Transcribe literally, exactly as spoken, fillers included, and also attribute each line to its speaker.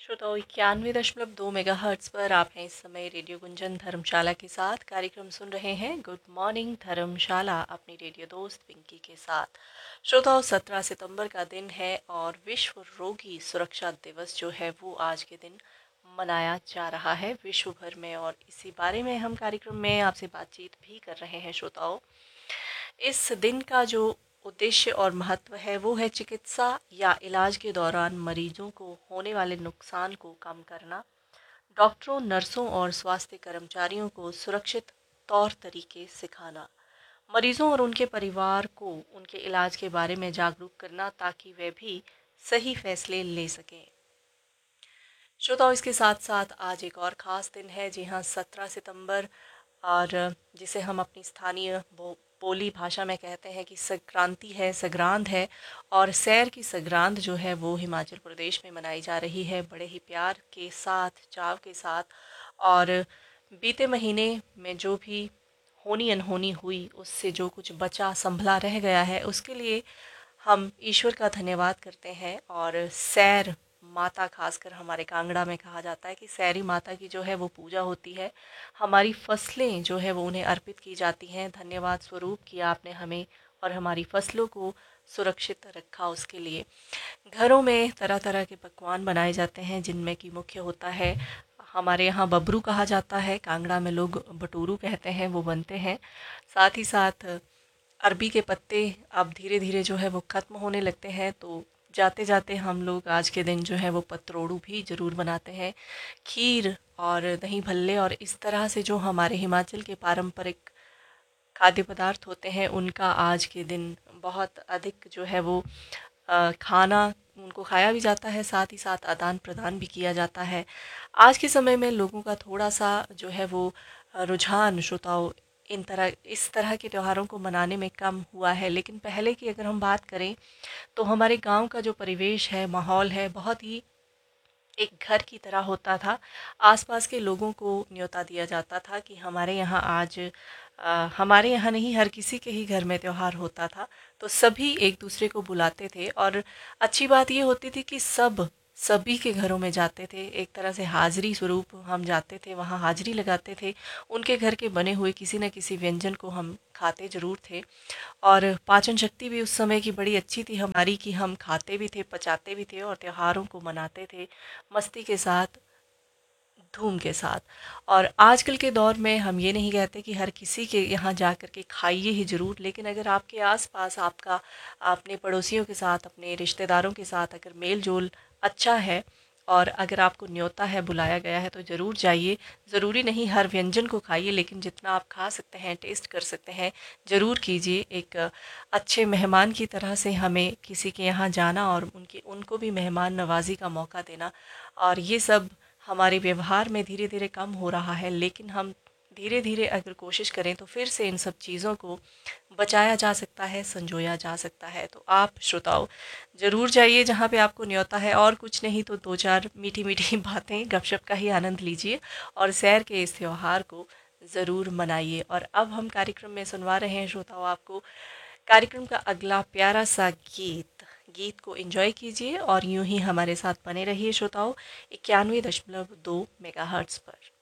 Speaker 1: श्रोताओ इक्यानवे दशमलव दो मेगा हर्ट्स पर आप हैं इस समय रेडियो गुंजन धर्मशाला के साथ कार्यक्रम सुन रहे हैं गुड मॉर्निंग धर्मशाला अपनी रेडियो दोस्त पिंकी के साथ। श्रोताओ सत्रह सितंबर का दिन है और विश्व रोगी सुरक्षा दिवस जो है वो आज के दिन मनाया जा रहा है विश्व भर में, और इसी बारे में हम कार्यक्रम में आपसे बातचीत भी कर रहे हैं। श्रोताओ इस दिन का जो उद्देश्य और महत्व है वो है चिकित्सा या इलाज के दौरान मरीजों को होने वाले नुकसान को कम करना, डॉक्टरों, नर्सों और स्वास्थ्य कर्मचारियों को सुरक्षित तौर तरीके सिखाना, मरीजों और उनके परिवार को उनके इलाज के बारे में जागरूक करना ताकि वे भी सही फैसले ले सकें। श्रोताओं इसके साथ साथ आज एक और ख़ास दिन है, जी हाँ, सत्रह सितंबर, और जिसे हम अपनी स्थानीय बो बोली भाषा में कहते हैं कि संक्रांति है, संग्रांद है। और सैर की संग्रांद जो है वो हिमाचल प्रदेश में मनाई जा रही है बड़े ही प्यार के साथ, चाव के साथ। और बीते महीने में जो भी होनी अनहोनी हुई उससे जो कुछ बचा संभला रह गया है उसके लिए हम ईश्वर का धन्यवाद करते हैं। और सैर माता, खासकर हमारे कांगड़ा में कहा जाता है कि सैरी माता की जो है वो पूजा होती है, हमारी फसलें जो है वो उन्हें अर्पित की जाती हैं धन्यवाद स्वरूप कि आपने हमें और हमारी फसलों को सुरक्षित रखा। उसके लिए घरों में तरह तरह के पकवान बनाए जाते हैं जिनमें कि मुख्य होता है, हमारे यहाँ बबरू कहा जाता है, कांगड़ा में लोग बटूरू कहते हैं, वो बनते हैं। साथ ही साथ अरबी के पत्ते अब धीरे धीरे जो है वो ख़त्म होने लगते हैं, तो जाते जाते हम लोग आज के दिन जो है वो पतरोड़ू भी ज़रूर बनाते हैं। खीर और दही भल्ले और इस तरह से जो हमारे हिमाचल के पारंपरिक खाद्य पदार्थ होते हैं उनका आज के दिन बहुत अधिक जो है वो अ, खाना उनको खाया भी जाता है, साथ ही साथ आदान प्रदान भी किया जाता है। आज के समय में लोगों का थोड़ा सा जो है वो अ, रुझान, श्रोताओं, इन तरह इस तरह के त्योहारों को मनाने में कम हुआ है, लेकिन पहले की अगर हम बात करें तो हमारे गांव का जो परिवेश है, माहौल है, बहुत ही एक घर की तरह होता था। आसपास के लोगों को न्योता दिया जाता था कि हमारे यहाँ आज अ, हमारे यहाँ नहीं, हर किसी के ही घर में त्यौहार होता था, तो सभी एक दूसरे को बुलाते थे। और अच्छी बात ये होती थी कि सब सभी के घरों में जाते थे, एक तरह से हाज़िरी स्वरूप हम जाते थे, वहाँ हाज़िरी लगाते थे, उनके घर के बने हुए किसी न किसी व्यंजन को हम खाते ज़रूर थे। और पाचन शक्ति भी उस समय की बड़ी अच्छी थी हमारी कि हम खाते भी थे, पचाते भी थे और त्योहारों को मनाते थे मस्ती के साथ, धूम के साथ। और आजकल के दौर में हम ये नहीं कहते कि हर किसी के यहाँ जा कर के खाइए ही ज़रूर, लेकिन अगर आपके आस-पास आपका अपने पड़ोसियों के साथ, अपने रिश्तेदारों के साथ अगर मेल-जोल अच्छा है और अगर आपको न्योता है, बुलाया गया है, तो ज़रूर जाइए। ज़रूरी नहीं हर व्यंजन को खाइए, लेकिन जितना आप खा सकते हैं, टेस्ट कर सकते हैं, ज़रूर कीजिए। एक अच्छे मेहमान की तरह से हमें किसी के यहाँ जाना और उनकी उनको भी मेहमान नवाज़ी का मौका देना, और ये सब हमारे व्यवहार में धीरे धीरे कम हो रहा है। लेकिन हम धीरे धीरे अगर कोशिश करें तो फिर से इन सब चीज़ों को बचाया जा सकता है, संजोया जा सकता है। तो आप श्रोताओं ज़रूर जाइए जहाँ पे आपको न्योता है, और कुछ नहीं तो दो चार मीठी मीठी बातें, गपशप का ही आनंद लीजिए और सैर के इस त्यौहार को ज़रूर मनाइए। और अब हम कार्यक्रम में सुनवा रहे हैं श्रोताओं आपको कार्यक्रम का अगला प्यारा सा गीत। गीत को एंजॉय कीजिए और यूं ही हमारे साथ बने रहिए श्रोताओं इक्यानवे दशमलव दो मेगा हर्ट्स पर।